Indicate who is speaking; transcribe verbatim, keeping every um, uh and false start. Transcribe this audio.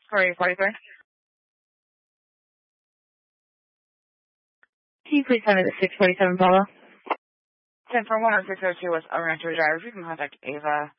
Speaker 1: forty forty-three. Can you please send me the six forty-seven Polo?
Speaker 2: ten for one or six oh two West El Rancho Drive. You can contact Ava